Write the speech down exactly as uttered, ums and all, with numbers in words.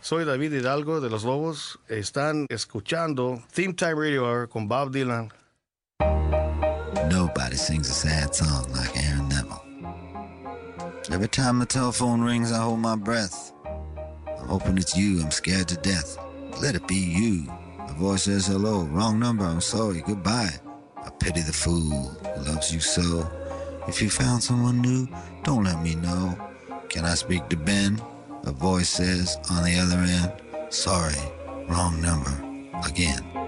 Soy David Hidalgo de Los Lobos. Están escuchando Theme Time Radio Hour con Bob Dylan. Nobody sings a sad song like Aaron Neville. Every time the telephone rings, I hold my breath. I'm hoping it's you, I'm scared to death. Let it be you. A voice says hello, wrong number, I'm sorry, goodbye. I pity the fool who loves you so. If you found someone new, don't let me know. Can I speak to Ben? A voice says on the other end, sorry, wrong number, again.